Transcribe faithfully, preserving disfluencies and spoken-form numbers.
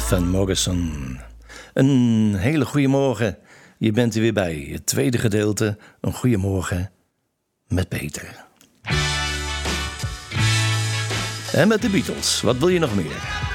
Van Morrison. Een hele goede morgen. Je bent er weer bij. Het tweede gedeelte. Een goede morgen met Peter. En met de Beatles. Wat wil je nog meer?